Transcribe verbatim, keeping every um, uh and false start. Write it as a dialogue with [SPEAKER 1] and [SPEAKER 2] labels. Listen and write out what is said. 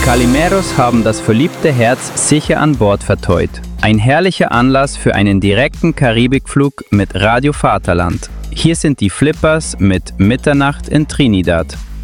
[SPEAKER 1] Calimeros haben das verliebte Herz sicher an Bord verteut. Ein herrlicher Anlass für einen direkten Karibikflug mit Radio Vaterland. Hier sind die Flippers mit Mitternacht in Trinidad.